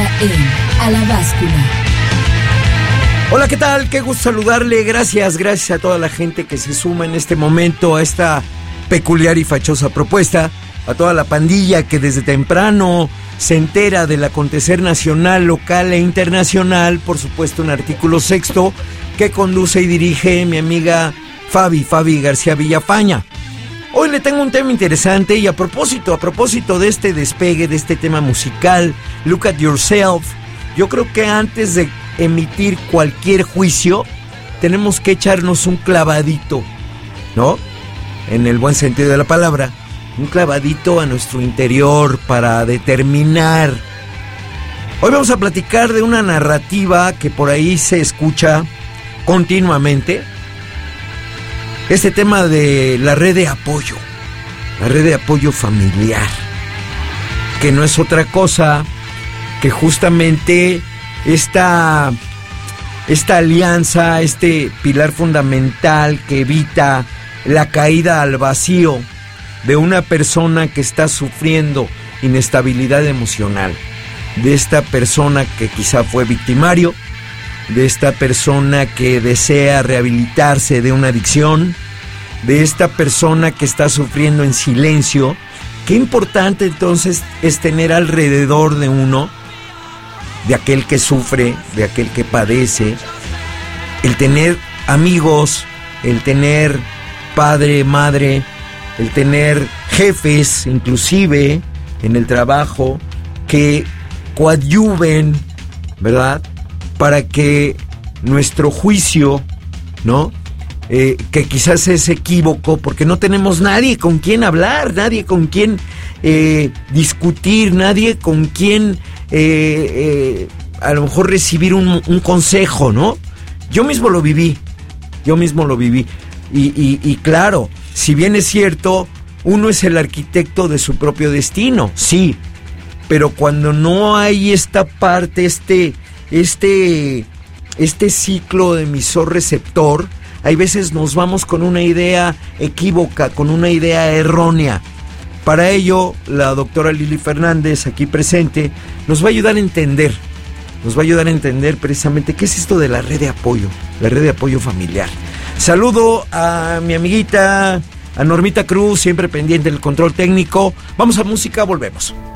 en A la Báscula. Hola, ¿qué tal? Qué gusto saludarle. Gracias a toda la gente que se suma en este momento a esta peculiar y fachosa propuesta, a toda la pandilla que desde temprano se entera del acontecer nacional, local e internacional. Por supuesto, un artículo sexto que conduce y dirige mi amiga Fabi García Villafaña. Hoy le tengo un tema interesante y a propósito de este despegue, de este tema musical, Look at Yourself, yo creo que antes de emitir cualquier juicio, tenemos que echarnos un clavadito, ¿no? En el buen sentido de la palabra, un clavadito a nuestro interior para determinar. Hoy vamos a platicar de una narrativa que por ahí se escucha continuamente. Este tema de la red de apoyo familiar, que no es otra cosa que justamente esta alianza, este pilar fundamental que evita la caída al vacío de una persona que está sufriendo inestabilidad emocional, de esta persona que quizá fue victimario, de esta persona que desea rehabilitarse de una adicción, de esta persona que está sufriendo en silencio. Qué importante entonces es tener alrededor de uno, de aquel que sufre, de aquel que padece, el tener amigos, el tener padre, madre, el tener jefes, inclusive en el trabajo, que coadyuven, ¿verdad?, para que nuestro juicio, ¿no?, que quizás es equívoco, porque no tenemos nadie con quien hablar, nadie con quien discutir, nadie con quien a lo mejor recibir un consejo, ¿no? Yo mismo lo viví. Y claro, si bien es cierto, uno es el arquitecto de su propio destino, sí, pero cuando no hay esta parte, este ciclo de emisor-receptor, hay veces nos vamos con una idea equívoca, con una idea errónea. Para ello, la doctora Lili Fernández, aquí presente, nos va a ayudar a entender precisamente qué es esto de la red de apoyo familiar. Saludo a mi amiguita, a Normita Cruz, siempre pendiente del control técnico. Vamos a música, volvemos.